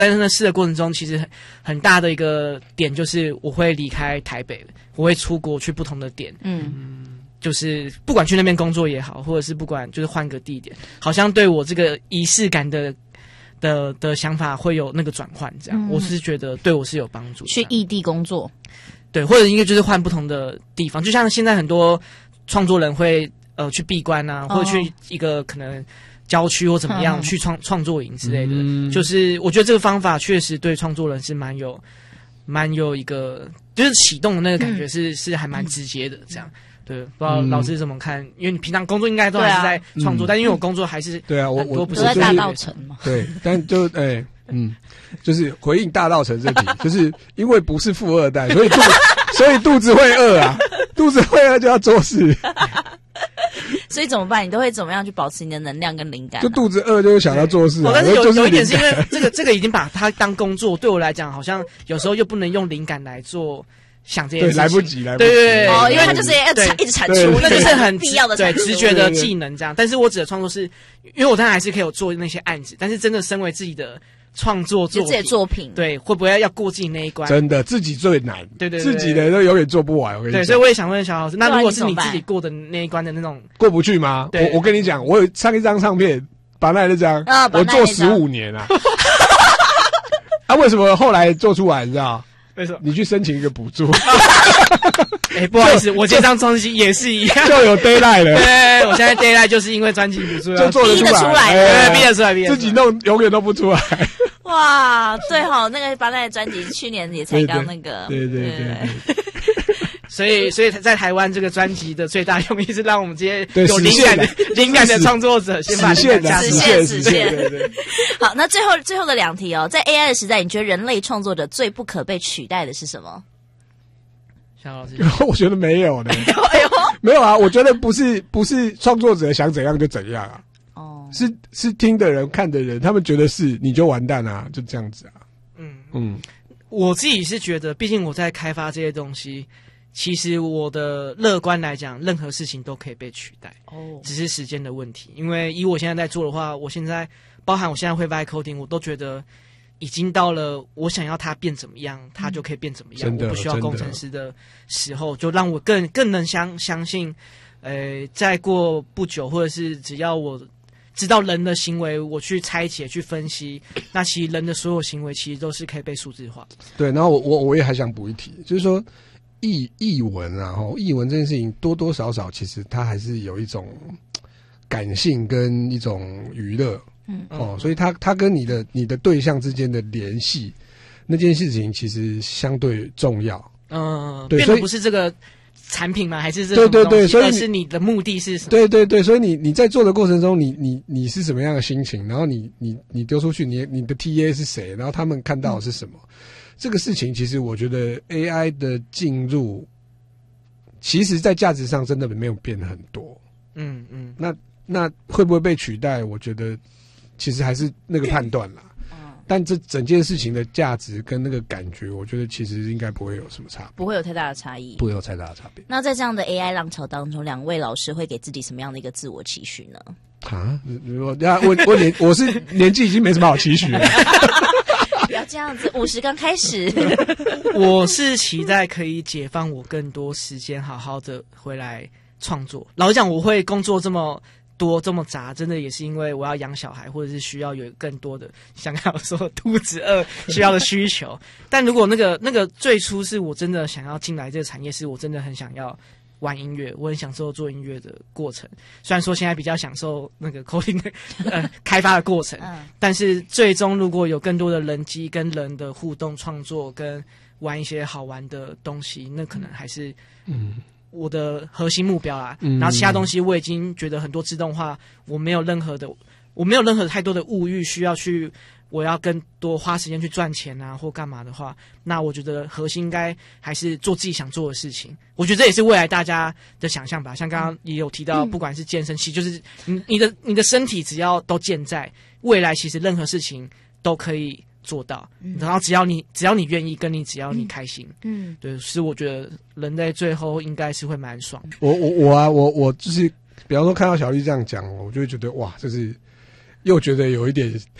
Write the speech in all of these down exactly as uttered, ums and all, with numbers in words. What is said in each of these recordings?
但是呢，试的过程中，其实很很大的一个点就是我会离开台北，我会出国去不同的点，嗯，就是不管去那边工作也好，或者是不管就是换个地点，好像对我这个仪式感的的的想法会有那个转换，这样、嗯、我是觉得对我是有帮助。 去异地工作， 对，或者应该就是换不同的地方，就像现在很多创作人会呃去闭关啊，或者去一个可能。郊区或怎么样、嗯、去创创作营之类的、嗯，就是我觉得这个方法确实对创作人是蛮有蛮有一个就是启动的那个感觉是、嗯、是还蛮直接的这样。对，不知道老师怎么看？因为你平常工作应该都还是在创作，啊、但因为我工作还是对啊，我我不是在大稻埕嘛。 对，但就哎、欸、嗯，就是回应大稻埕这题，就是因为不是富二代，所以肚所以肚子会饿啊，肚子会饿就要做事。 所以怎么办？你都会怎么样去保持你的能量跟灵感、啊？ 就肚子饿就会想要做事、啊哦，但是有有一点是因为这个这个已经把它当工作，对我来讲好像有时候又不能用灵感来做想这件事情， 对，来不及，来不及。 对对对， 哦，因为它就是要产一直产出， 那就是很必要的对直觉的技能这样。但是我指的创作是，因为我当然还是可以有做那些案子，但是真的身为自己的。创作作品， 自己的作品， 对，会不会要过自己那一关？ 真的，自己最难， 对对对， 自己的都永远做不完。我跟你讲， 对，所以我也想问小老师，那如果是你自己过的那一关的那种， 过不去吗？我我跟你讲，我有上一张唱片，把那那张， 啊、 我做十五年啊。啊，为什么后来做出来？你知道？ 为什么？ 你去申请一个补助。 哎、欸，不好意思，我这张专辑也是一样， 就有 deadline 了。 对，我现在 deadline 就是因为专辑补助， 就做得出来， 逼得出来， 对，逼得出来，逼得出来， 自己弄永远都不出来。 哇，对哈、哦，那个巴奈的专辑去年也才刚那个， 对对 对, 对, 对, 对。所以，所以在台湾这个专辑的最大用意是让我们这些有灵感的、灵感的创作者先把灵感实现、实现。对对。 好，那最后最后的两题哦，在 A I 的时代，你觉得人类创作者最不可被取代的是什么？ 小老师， 我觉得没有呢。没有啊，我觉得不是不是创作者想怎样就怎样啊。哦，是是听的人、看的人，他们觉得是你就完蛋啊，就这样子啊。 嗯嗯， 我自己是觉得，毕竟我在开发这些东西，其实我的乐观来讲，任何事情都可以被取代。哦，只是时间的问题。因为以我现在在做的话，我现在包含我现在会 vibe coding， 我都觉得。已经到了我想要它变怎么样，它就可以变怎么样。我不需要工程师的时候，就让我更更能相相信，呃，再过不久，或者是只要我知道人的行为，我去拆解、去分析，那其实人的所有行为其实都是可以被数字化的。 对，然后我我我也还想补一题，就是说译译文啊，哈，译文这件事情多多少少其实它还是有一种感性跟一种娱乐。嗯哦，所以他他跟你的你的对象之间的联系，那件事情其实相对重要。 嗯，对，变得不是这个产品吗？还是这个对对对，所以是你的目的是什么？ 对对对，所以你你在做的过程中，你你你是什么样的心情？然后你你你丢出去，你你的 T A 是谁？然后他们看到的是什么？嗯、这个事情其实我觉得 A I 的进入，其实在价值上真的没有变很多。嗯嗯，那那会不会被取代？我觉得。其实还是那个判断啦，嗯，但这整件事情的价值跟那个感觉，我觉得其实应该不会有什么差别， 不会有太大的差异， 不会有太大的差别。 那在这样的 A I 浪潮当中，两位老师会给自己什么样的一个自我期许呢？ 啊，我要问问年，我是年纪已经没什么好期许了。 不要这样子，五十刚开始。 我是期待可以解放我更多时间，好好的回来创作。老实讲，我会工作这么。多这么杂，真的也是因为我要养小孩，或者是需要有更多的像刚刚说肚子饿需要的需求。但如果那个那个最初是我真的想要进来这个产业，是我真的很想要玩音乐，我很享受做音乐的过程。虽然说现在比较享受那个 coding 的呃开发的过程，但是最终如果有更多的人机跟人的互动创作，跟玩一些好玩的东西，那可能还是嗯。我的核心目标啦，嗯、然后其他东西我已经觉得很多自动化，我没有任何的，我没有任何太多的物欲需要去，我要更多花时间去赚钱啊或干嘛的话，那我觉得核心应该还是做自己想做的事情。我觉得这也是未来大家的想象吧。像刚刚也有提到，不管是健身期，就是你你的你的身体只要都健在，未来其实任何事情都可以。做到，然后只要你只要你愿意，跟你只要你开心，嗯，对，是我觉得人类最后应该是会蛮爽。 我我我啊，我我就是，比方说看到小丽这样讲，我就会觉得哇，就是又觉得有一点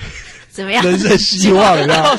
怎么样？ 人生希望，你知道吗？